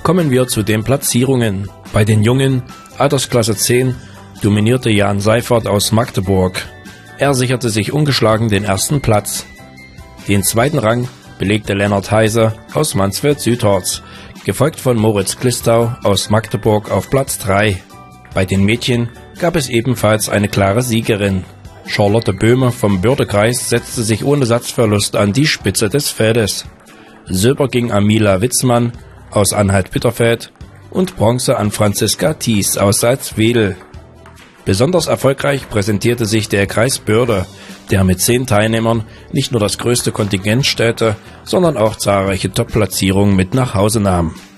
Kommen wir zu den Platzierungen. Bei den Jungen, Altersklasse 10, dominierte Jan Seifert aus Magdeburg. Er sicherte sich ungeschlagen den ersten Platz. Den zweiten Rang belegte Lennart Heise aus Mansfeld-Südharz, gefolgt von Moritz Klistau aus Magdeburg auf Platz 3. Bei den Mädchen gab es ebenfalls eine klare Siegerin. Charlotte Böhme vom Bördekreis setzte sich ohne Satzverlust an die Spitze des Feldes. Silber ging an Mila Witzmann aus Anhalt-Bitterfeld und Bronze an Franziska Thies aus Salzwedel. Besonders erfolgreich präsentierte sich der Kreis Börde, der mit 10 Teilnehmern nicht nur das größte Kontingent stellte, sondern auch zahlreiche Top-Platzierungen mit nach Hause nahm.